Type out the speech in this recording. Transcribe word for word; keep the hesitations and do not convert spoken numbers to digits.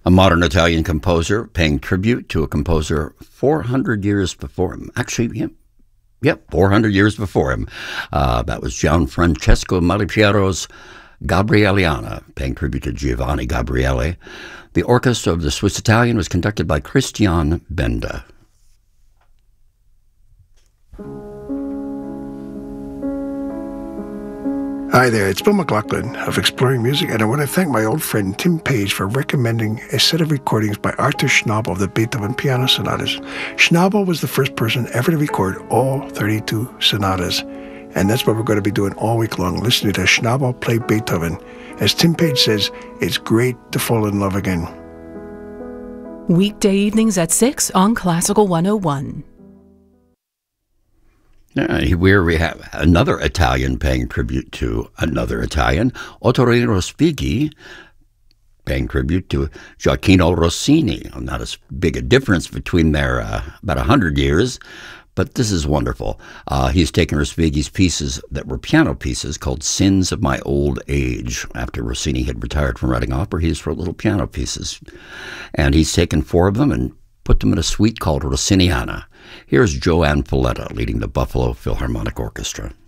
A modern Italian composer paying tribute to a composer four hundred years before him. Actually, yeah, yep, four hundred years before him. Uh, that was Gianfrancesco Malipiero's Gabrieliana, paying tribute to Giovanni Gabriele. The orchestra of the Swiss Italian was conducted by Christian Benda. Hi there, it's Bill McLaughlin of Exploring Music, and I want to thank my old friend Tim Page for recommending a set of recordings by Arthur Schnabel of the Beethoven Piano Sonatas. Schnabel was the first person ever to record all thirty-two sonatas, and that's what we're going to be doing all week long, listening to Schnabel play Beethoven. As Tim Page says, it's great to fall in love again. Weekday evenings at six on Classical one oh one. Yeah, here we have another Italian paying tribute to another Italian, Ottorino Respighi, paying tribute to Gioacchino Rossini. Not as big a difference between their uh, about one hundred years, but this is wonderful. Uh, he's taken Respighi's pieces that were piano pieces called Sins of My Old Age. After Rossini had retired from writing opera, he just wrote little piano pieces. And he's taken four of them and put them in a suite called Rossiniana. Here's Joanne Falletta leading the Buffalo Philharmonic Orchestra.